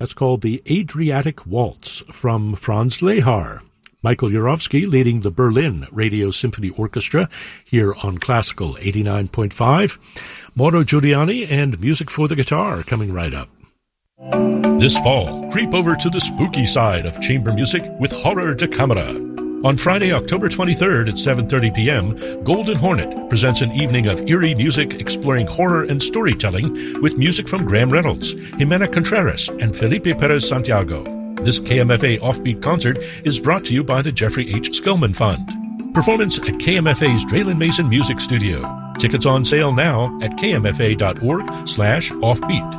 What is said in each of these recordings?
That's called the Adriatic Waltz from Franz Lehár. Michael Jurovsky leading the Berlin Radio Symphony Orchestra here on Classical 89.5. Mauro Giuliani and Music for the Guitar coming right up. This fall, creep over to the spooky side of chamber music with Horror da Camera. On Friday, October 23rd at 7:30 p.m., Golden Hornet presents an evening of eerie music exploring horror and storytelling with music from Graham Reynolds, Jimena Contreras, and Felipe Perez Santiago. This KMFA Offbeat concert is brought to you by the Jeffrey H. Skillman Fund. Performance at KMFA's Draylen Mason Music Studio. Tickets on sale now at kmfa.org/offbeat.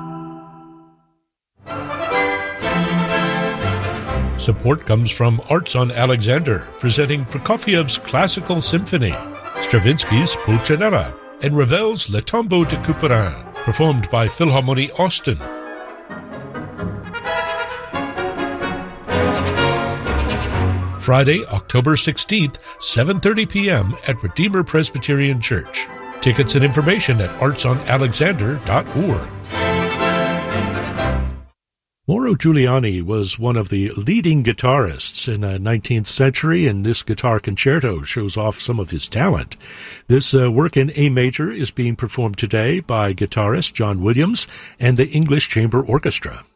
Support comes from Arts on Alexander, presenting Prokofiev's Classical Symphony, Stravinsky's Pulcinella, and Ravel's Le Tombeau de Couperin, performed by Philharmonie Austin. Friday, October 16th, 7:30 p.m. at Redeemer Presbyterian Church. Tickets and information at artsonalexander.org. Mauro Giuliani was one of the leading guitarists in the 19th century, and this guitar concerto shows off some of his talent. This work in A major is being performed today by guitarist John Williams and the English Chamber Orchestra.